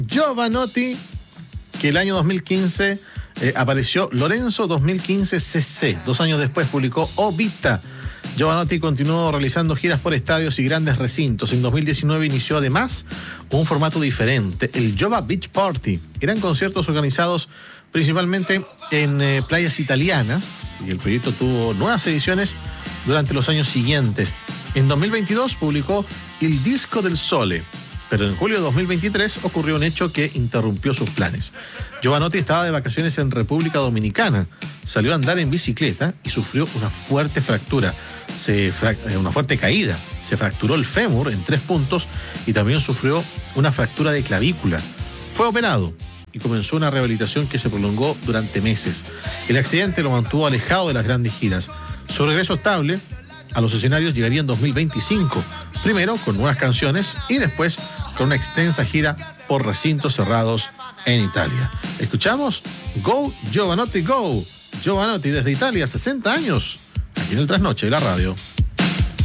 Jovanotti, que el año 2015 apareció Lorenzo 2015 CC. 2 años después publicó O Vita. Jovanotti continuó realizando giras por estadios y grandes recintos. En 2019 inició además un formato diferente, el Jova Beach Party. Eran conciertos organizados principalmente en playas italianas, y el proyecto tuvo nuevas ediciones durante los años siguientes. En 2022 publicó Il Disco del Sole, pero en julio de 2023 ocurrió un hecho que interrumpió sus planes. Jovanotti estaba de vacaciones en República Dominicana, salió a andar en bicicleta y sufrió una fuerte fractura, una fuerte caída. Se fracturó el fémur en 3 puntos y también sufrió una fractura de clavícula. Fue operado y comenzó una rehabilitación que se prolongó durante meses. El accidente lo mantuvo alejado de las grandes giras. Su regreso estable a los escenarios llegaría en 2025, primero con nuevas canciones y después con una extensa gira por recintos cerrados en Italia. Escuchamos Go Jovanotti Go. Jovanotti desde Italia, 60 años, aquí en el Trasnoche de la radio.